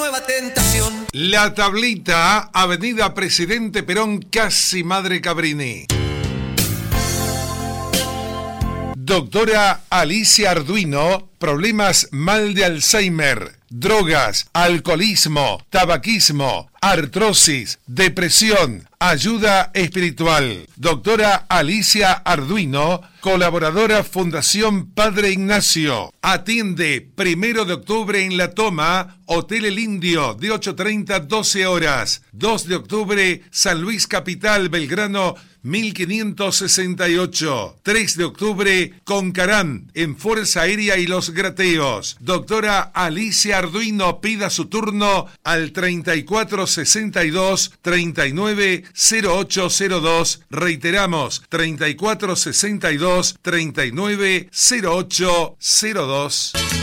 nueva tentación. La Tablita, Avenida Presidente Perón, casi Madre Cabrini. Doctora Alicia Arduino, problemas mal de Alzheimer, drogas, alcoholismo, tabaquismo, artrosis, depresión, ayuda espiritual. Doctora Alicia Arduino, colaboradora Fundación Padre Ignacio. Atiende 1 de octubre en La Toma, Hotel El Indio, de 8:30 a 12 horas. 2 de octubre, San Luis Capital, Belgrano, 1568. 3 de octubre, Concarán, en Fuerza Aérea y Los Grateos. Doctora Alicia Arduino, pida su turno al 3462-390802. Reiteramos, 3462-390802.